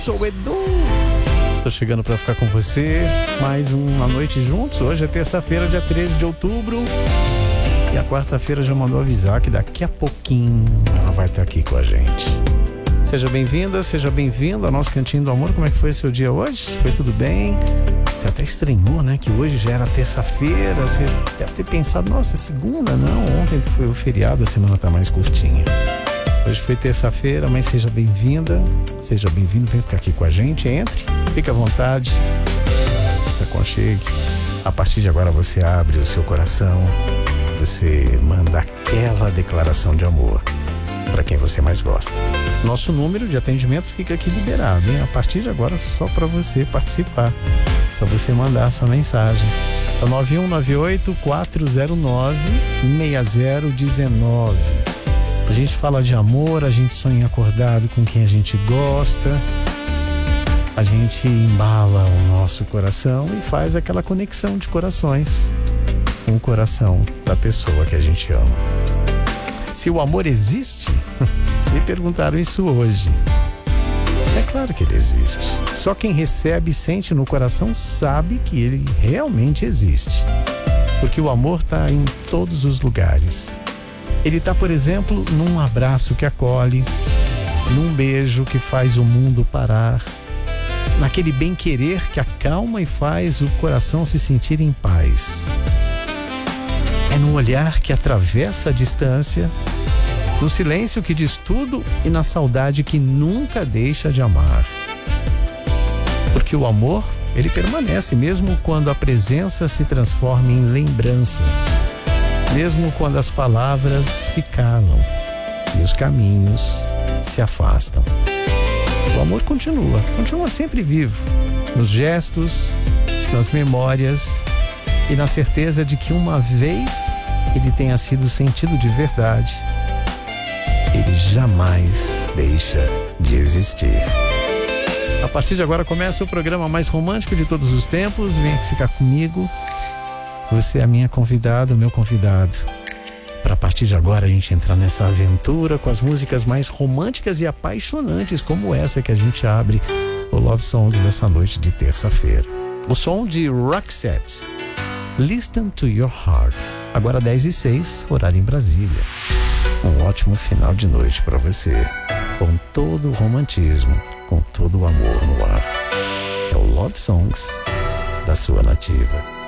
Sou o Edu. Tô chegando pra ficar com você mais uma noite juntos. Hoje é terça-feira, dia 13 de outubro. E a quarta-feira já mandou avisar que daqui a pouquinho ela vai estar aqui com a gente. Seja bem-vinda, seja bem-vindo ao nosso Cantinho do Amor. Como é que foi seu dia hoje? Foi tudo bem? Você até estranhou, né? Que hoje já era terça-feira. Você deve ter pensado, nossa, é segunda? Não, ontem foi o feriado, a semana tá mais curtinha. Hoje foi terça-feira, mas seja bem-vinda, seja bem-vindo, vem ficar aqui com a gente, entre, fica à vontade, se aconchegue. A partir de agora você abre o seu coração, você manda aquela declaração de amor para quem você mais gosta. Nosso número de atendimento fica aqui liberado, hein? A partir de agora só para você participar, para você mandar essa mensagem. É o 9198-409-6019. A gente fala de amor, a gente sonha acordado com quem a gente gosta, a gente embala o nosso coração e faz aquela conexão de corações com o coração da pessoa que a gente ama. Se o amor existe, me perguntaram isso hoje. É claro que ele existe. Só quem recebe e sente no coração sabe que ele realmente existe. Porque o amor está em todos os lugares. Ele está, por exemplo, num abraço que acolhe, num beijo que faz o mundo parar, naquele bem-querer que acalma e faz o coração se sentir em paz. É no olhar que atravessa a distância, no silêncio que diz tudo e na saudade que nunca deixa de amar. Porque o amor, ele permanece mesmo quando a presença se transforma em lembrança. Mesmo quando as palavras se calam e os caminhos se afastam. O amor continua sempre vivo, nos gestos, nas memórias e na certeza de que uma vez ele tenha sido sentido de verdade, ele jamais deixa de existir. A partir de agora começa o programa mais romântico de todos os tempos. Vem ficar comigo. Você é a minha convidada, o meu convidado, para a partir de agora a gente entrar nessa aventura com as músicas mais românticas e apaixonantes, como essa que a gente abre o Love Songs dessa noite de terça-feira. O som de Roxette, Listen to Your Heart. Agora 10h06, horário em Brasília. Um ótimo final de noite para você, com todo o romantismo, com todo o amor no ar. É o Love Songs da sua Nativa.